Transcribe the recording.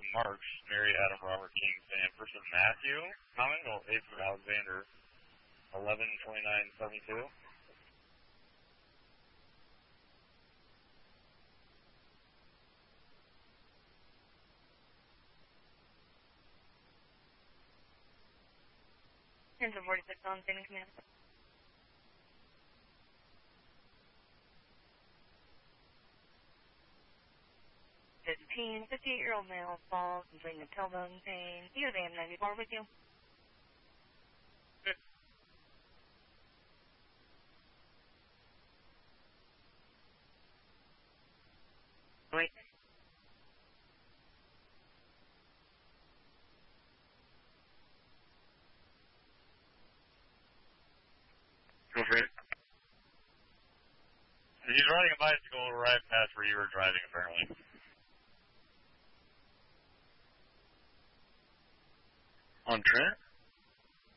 March, Mary, Adam, Robert, King, Sam, person Matthew, common, goal 8 for Alexander, 11:29:72. Hands of 46 on standing command. 58-year-old male falls, complaining of tailbone pain. Do you have AM94 with you? Wait. Go for it. He's riding a bicycle right past where you were driving, apparently. On Trent?